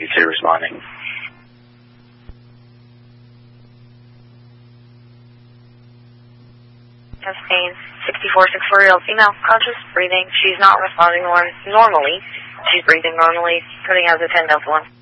consider responding. Testing 6464-year-old female, conscious, breathing. She's not responding normally. She's breathing normally, putting as a 10 Delta 1.